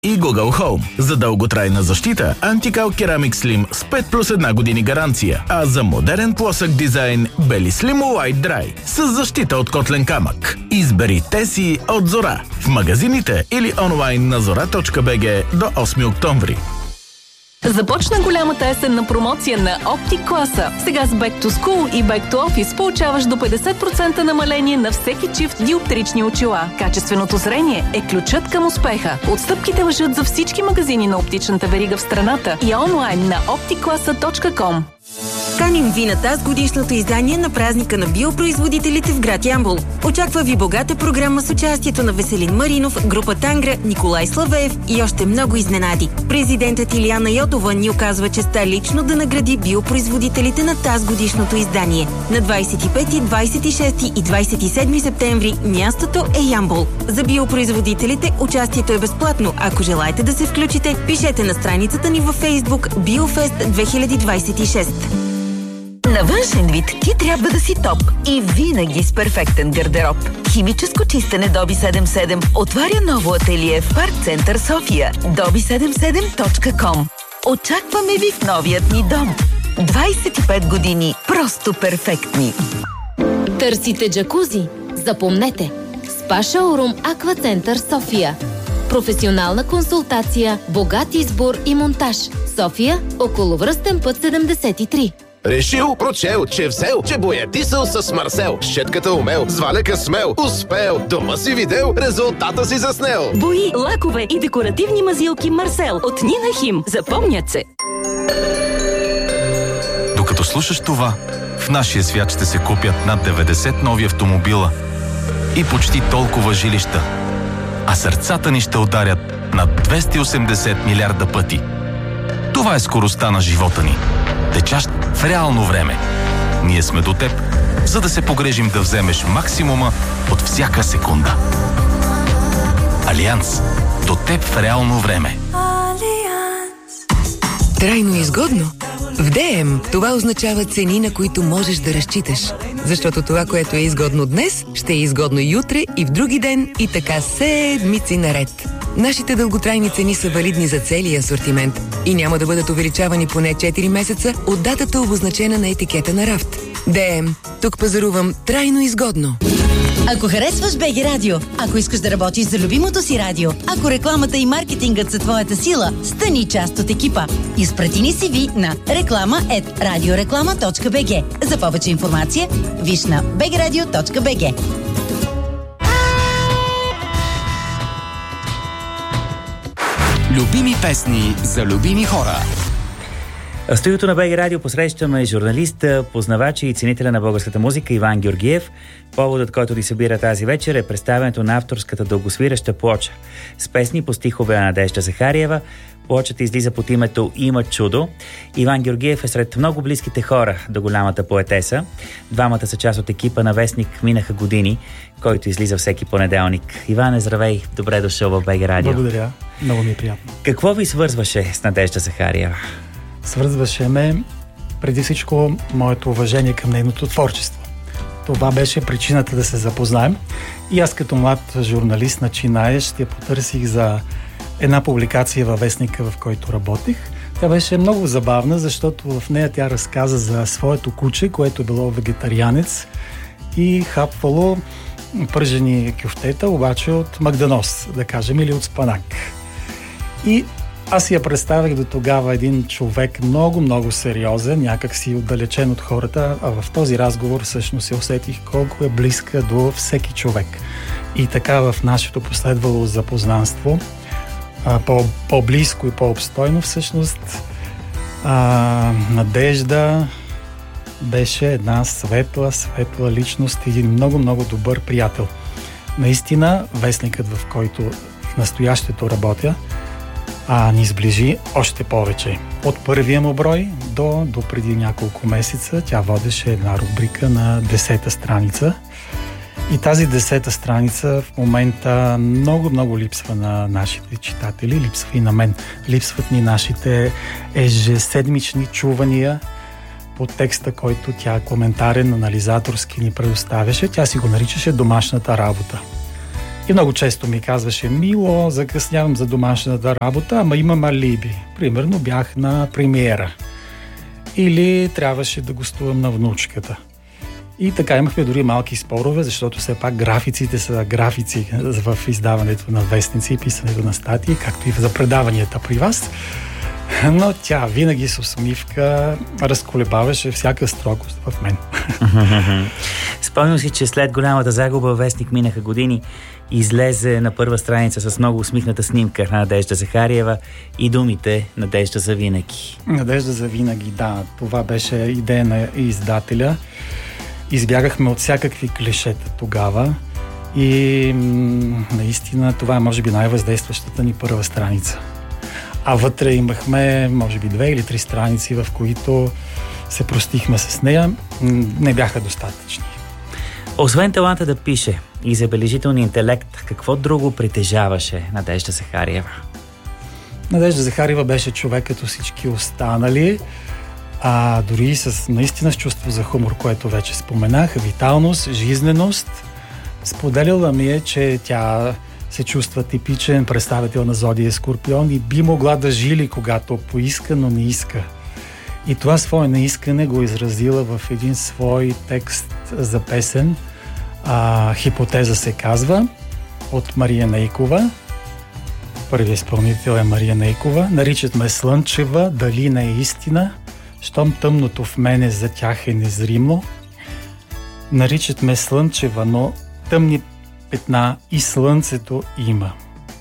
и Google Home. За дълготрайна защита Антикал Керамик Slim с 5+1 години гаранция, а за модерен плосък дизайн Белислимо White Dry с защита от котлен камък. Избери си от Зора в магазините или онлайн на zora.bg до 8 октомври. Започна голямата есенна промоция на Optic класа. Сега с Back to School и Back to Office получаваш до 50% намаление на всеки чифт диоптрични очила. Качественото зрение е ключът към успеха. Отстъпките важат за всички магазини на оптичната верига в страната и онлайн на opticklasa.com. Каним ви на тазгодишното издание на празника на биопроизводителите в град Ямбол. Очаква ви богата програма с участието на Веселин Маринов, група Тангра, Николай Славеев и още много изненади. Президентът Илияна Йотова ни оказва честта лично да награди биопроизводителите на тазгодишното издание. На 25, 26 и 27 септември мястото е Ямбол. За биопроизводителите участието е безплатно. Ако желаете да се включите, пишете на страницата ни във Facebook BioFest 2026. На външен вид ти трябва да си топ и винаги с перфектен гардероб. Химическо чистене Доби 77 отваря ново ателие в Парк Център София. dobi77.com. Очакваме ви в новият ни дом. 25 години просто перфектни. Търсите джакузи? Запомнете. Спа шоурум Аква Център София. Професионална консултация, богат избор и монтаж. София, околовръстен път 73. Решил, прочел, че взел, че боядисал с Марсел. Щетката умел, с валяка смел, успел. Дома си видел, резултата си заснел. Бои, лакове и декоративни мазилки Марсел от Нина Хим. Запомнят се. Докато слушаш това, в нашия свят ще се купят над 90 нови автомобила и почти толкова жилища. А сърцата ни ще ударят над 280 милиарда пъти. Това е скоростта на живота ни. Течащ в реално време. Ние сме до теб, за да се погрежим да вземеш максимума от всяка секунда. Алианс. До теб в реално време. Трайно изгодно? В ДМ това означава цени, на които можеш да разчиташ. Защото това, което е изгодно днес, ще е изгодно и утре, и в други ден, и така седмици наред. Нашите дълготрайни цени са валидни за целия асортимент и няма да бъдат увеличавани поне 4 месеца от датата, обозначена на етикета на рафт. ДМ. Тук пазарувам трайно изгодно. Ако харесваш БГ Радио, ако искаш да работиш за любимото си радио, ако рекламата и маркетингът са твоята сила, стани част от екипа. Изпрати ни CV на reklama@radioreklama.bg. За повече информация, виж на bgradio.bg. Любими песни за любими хора. В студиото на БГ Радио посрещаме журналиста, познавача и ценителя на българската музика Иван Георгиев. Поводът, който ни събира тази вечер, е представянето на авторската дългосвиреща плоча с песни по стихове на Надежда Захариева. Плочата излиза под името «Има чудо». Иван Георгиев е сред много близките хора до голямата поетеса. Двамата са част от екипа на вестник «Минаха години», който излиза всеки понеделник. Иване, здравей! Добре дошъл в БГ Радио. Благодаря. Много ми е приятно. Какво ви свързваше с Надежда Захариева? Свързваше ме преди всичко моето уважение към нейното творчество. Това беше причината да се запознаем. И аз като млад журналист, начинаещ, я потърсих за една публикация във вестника, в който работих. Тя беше много забавна, защото в нея тя разказа за своето куче, което било вегетарианец и хапвало пържени кюфтета, обаче от магданоз, да кажем, или от спанак. И аз я представях до тогава един човек много сериозен, някак си отдалечен от хората, а в този разговор всъщност се усетих колко е близка до всеки човек. И така в нашето последвало запознанство, по-близко и по-обстойно всъщност, Надежда беше една светла личност и един много добър приятел. Наистина, вестникът, в който в настоящето работя, ни сближи още повече. От първия му брой до преди няколко месеца тя водеше една рубрика на 10-та страница. И тази 10-та страница в момента много липсва на нашите читатели, липсва и на мен. Липсват ни нашите ежеседмични чувания по текста, който тя коментарен, анализаторски ни предоставяше. Тя си го наричаше домашната работа. И много често ми казваше: Мило, закъснявам за домашната работа, ама имам алиби. Примерно бях на премиера. Или трябваше да гостувам на внучката. И така имахме дори малки спорове, защото все пак графиците са графици в издаването на вестници и писането на статии, както и за предаванията при вас. Но тя винаги с усмивка разколебаваше всяка строгост в мен. Спомням си, че след голямата загуба вестник минаха години, излезе на първа страница с много усмихната снимка на Надежда Захариева и думите "Надежда за винаги". Надежда за винаги, да. Това беше идея на издателя. Избягахме от всякакви клишета тогава и наистина това е може би най-въздействащата ни първа страница. А вътре имахме може би 2 или 3 страници, в които се простихме с нея. Не бяха достатъчни. Освен таланта да пише и забележителния интелект, какво друго притежаваше Надежда Захариева? Надежда Захариева беше човек като всички останали, дори наистина с чувство за хумор, което вече споменах, виталност, жизненост. Споделила ми е, че тя се чувства типичен представител на зодия Скорпион и би могла да жили, когато поиска, но не иска. И това свое неискане го изразила в един свой текст за песен. "Хипотеза" се казва, от Мария Нейкова. Първият изпълнител е Мария Нейкова. "Наричат ме слънчева, дали не е истина, щом тъмното в мене за тях е незримо. Наричат ме слънчева, но тъмни петна и слънцето има."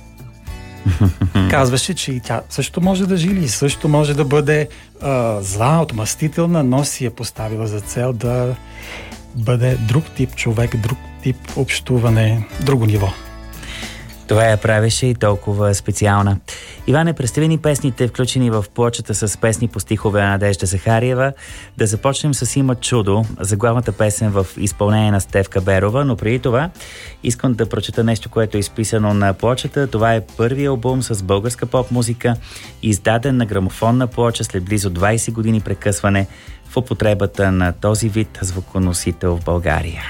Казваше, че и тя също може да жили и също може да бъде зла, отмъстителна, но си е поставила за цел да бъде друг тип човек, друг тип общуване, друго ниво. Това я правеше и толкова специална. Иване, представи ни песните, включени в плочата с песни по стихове на Надежда Захариева. Да започнем с "Има чудо", заглавната песен в изпълнение на Стефка Берова, но преди това искам да прочета нещо, което е изписано на плочата. Това е първият албум с българска поп-музика, издаден на грамофонна плоча след близо 20 години прекъсване в употребата на този вид звуконосител в България.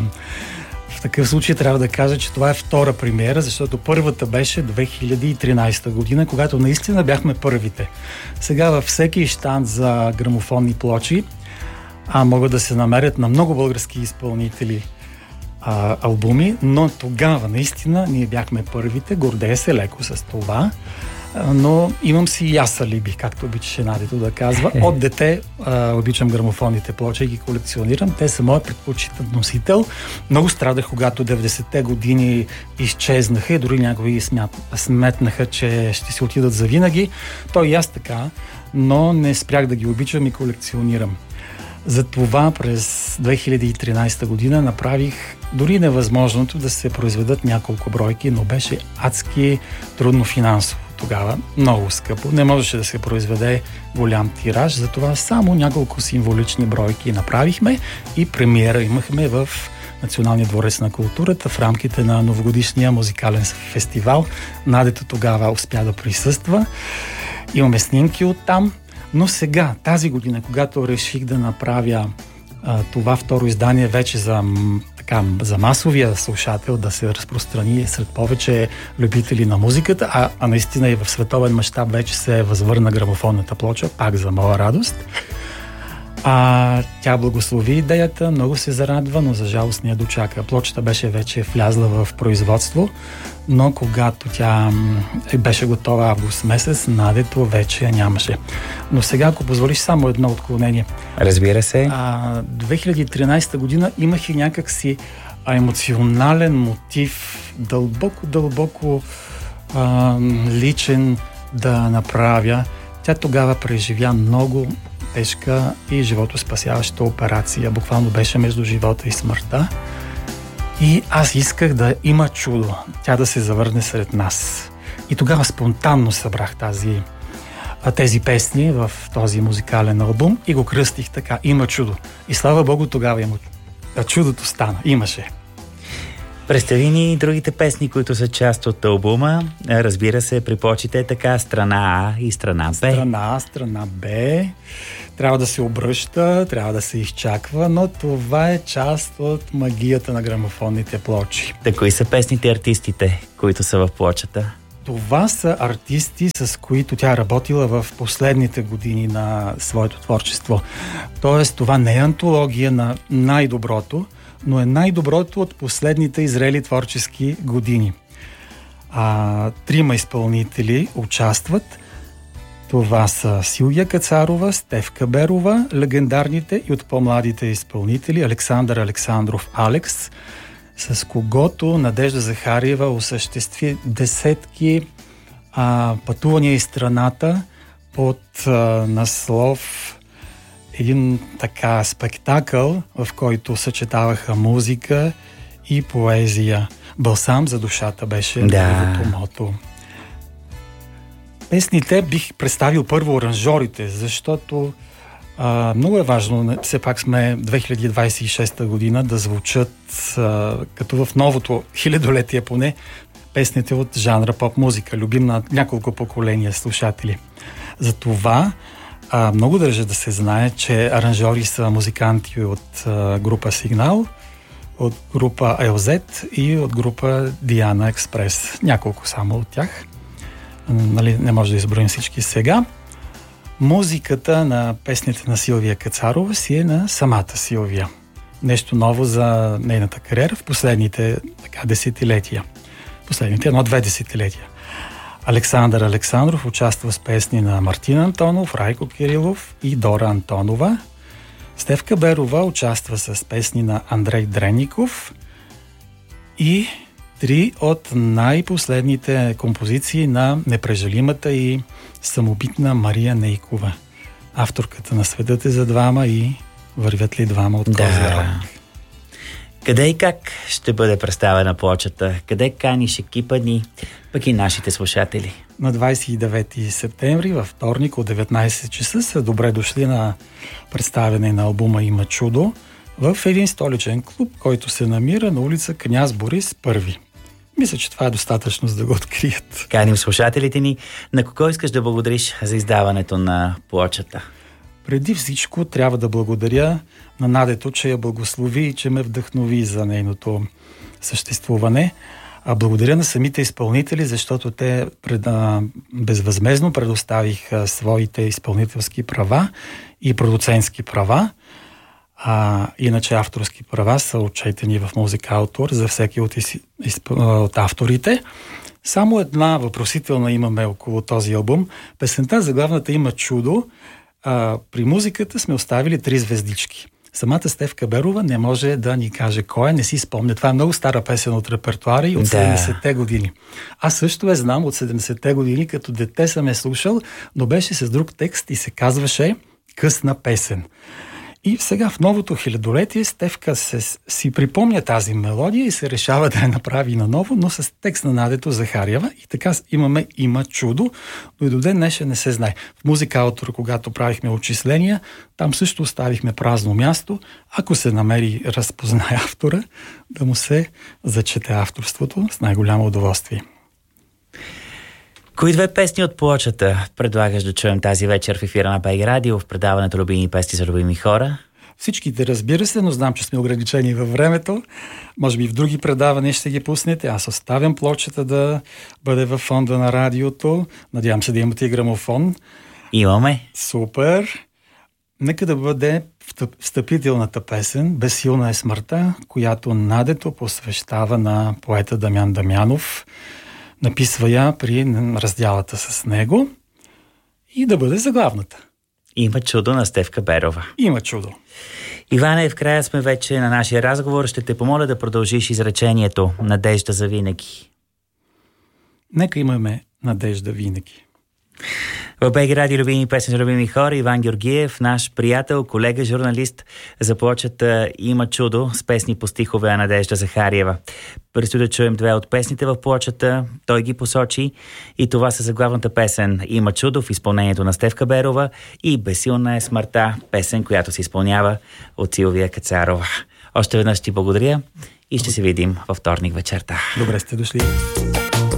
В такъв случай трябва да кажа, че това е втора премиера, защото първата беше 2013 година, когато наистина бяхме първите. Сега във всеки щанд за грамофонни плочи могат да се намерят на много български изпълнители албуми, но тогава наистина ние бяхме първите, гордея се леко с това, но имам си и аз алиби, както обичаше Надето да казва. От дете обичам грамофонните плочи и ги колекционирам. Те са моят предпочитан носител. Много страдах, когато 90-те години изчезнаха и дори някои сметнаха, че ще си отидат завинаги. То и аз така, но не спрях да ги обичам и колекционирам. Затова през 2013 година направих дори невъзможното да се произведат няколко бройки, но беше адски трудно финансово тогава, много скъпо. Не можеше да се произведе голям тираж, затова само няколко символични бройки направихме и премиера имахме в Националния дворец на културата в рамките на новогодишния музикален фестивал. Надето тогава успя да присъства. Имаме снимки оттам. Но сега, тази година, когато реших да направя това второ издание вече за масовия слушател, да се разпространи сред повече любители на музиката, а наистина и в световен мащаб вече се възвърна грамофонната плоча, пак за моя радост. Тя благослови идеята, много се зарадва, но за жалост не я дочака. Плочата беше вече влязла в производство, но когато тя беше готова август месец, Надето вече нямаше. Но сега, ако позволиш, само едно отклонение. Разбира се. 2013 година имах и някакси емоционален мотив, дълбоко личен да направя. Тя тогава преживя много тежка и животоспасяваща операция. Буквално беше между живота и смъртта. И аз исках да има чудо. Тя да се завърне сред нас. И тогава спонтанно събрах тези песни в този музикален албум и го кръстих така. "Има чудо". И слава Богу, тогава чудото стана. Имаше. Представи ни другите песни, които са част от албума. Разбира се, при почите е така страна А и страна Б. Страна А, страна Б. Трябва да се обръща, трябва да се изчаква, но това е част от магията на грамофонните плочи. Кои са песните артистите, които са в плочата? Това са артисти, с които тя е работила в последните години на своето творчество. Тоест, това не е антология на най-доброто, но е най-доброто от последните изрели творчески години. 3 изпълнители участват. Това са Силвия Кацарова, Стефка Берова, легендарните и от по-младите изпълнители Александър Александров Алекс, с когото Надежда Захариева осъществи десетки пътувания из страната под наслов един така спектакъл, в който съчетаваха музика и поезия. Балсам за душата беше неговото мото. Песните бих представил първо аранжорите, защото много е важно, все пак сме 2026 година, да звучат като в новото хилядолетие поне песните от жанра поп-музика, любим на няколко поколения слушатели. Затова много държа да се знае, че аранжори са музиканти от група Сигнал, от група LZ и от група Диана Експрес. Няколко само от тях. Не може да изброим всички сега. Музиката на песните на Силвия Кацарова си е на самата Силвия. Нещо ново за нейната кариера в последните десетилетия. Последните 1-2 десетилетия. Александър Александров участва с песни на Мартин Антонов, Райко Кирилов и Дора Антонова. Стефка Берова участва с песни на Андрей Дренников и 3 от най-последните композиции на непрежалимата и самобитна Мария Нейкова. Авторката на Светът е за двама и Вървят ли двама от Козирог. Къде и как ще бъде представена плочата? Къде каниш екипа ни, пък и нашите слушатели? На 29 септември, във вторник от 19 часа са добре дошли на представяне на албума Има чудо в един столичен клуб, който се намира на улица Княз Борис I. Мисля, че това е достатъчно, за да го открият. Каним слушателите ни. На кого искаш да благодариш за издаването на плочата? Преди всичко трябва да благодаря на Надето, че я благослови и че ме вдъхнови за нейното съществуване. Благодаря на самите изпълнители, защото те безвъзмездно предоставиха своите изпълнителски права и продуцентски права. Иначе авторски права са отчетени в Музикаутор за всеки от авторите. Само една въпросителна имаме около този албум. Песента заглавната Има чудо. При музиката сме оставили 3 звездички. Самата Стефка Берова не може да ни каже кой е, не си спомня. Това е много стара песен от репертуара и от 70-те години. Аз също я знам от 70-те години, като дете съм я слушал, но беше с друг текст и се казваше Късна песен. И сега в новото хилядолетие Стефка си припомня тази мелодия и се решава да я направи наново, но с текст на Надето Захариева. И така имаме Има чудо, но и до ден днешен не се знае. В Музикаутор, когато правихме отчисления, там също оставихме празно място. Ако се намери и разпознае автора, да му се зачете авторството с най-голямо удоволствие. Кои 2 песни от плочата предлагаш да чуем тази вечер в ефира на БГ Радио в предаването Любими песни за любими хора? Всичките, разбира се, но знам, че сме ограничени във времето. Може би в други предавания ще ги пуснете. Аз оставям плочата да бъде във фонда на радиото. Надявам се да имате и грамофон. Имаме. Супер! Нека да бъде встъпителната песен "Безсилна е смъртта", която Надето посвещава на поета Дамян Дамянов. Написва я при раздялата с него и да бъде заглавната. Има чудо на Стефка Берова. Има чудо. Иване, в края сме вече на нашия разговор. Ще те помоля да продължиш изречението "Надежда за винаги". Нека имаме надежда винаги. В БГ Радио Любими песни за любими хора Иван Георгиев, наш приятел, колега, журналист, за плочата Има чудо с песни по стихове на Надежда Захариева. Предстои да чуем 2 от песните в плочата, той ги посочи и това са заглавната песен Има чудо в изпълнението на Стефка Берова и Безсилна е смъртта, песен, която се изпълнява от Силвия Кацарова. Още веднъж ти благодаря и ще се видим във вторник вечерта. Добре сте дошли.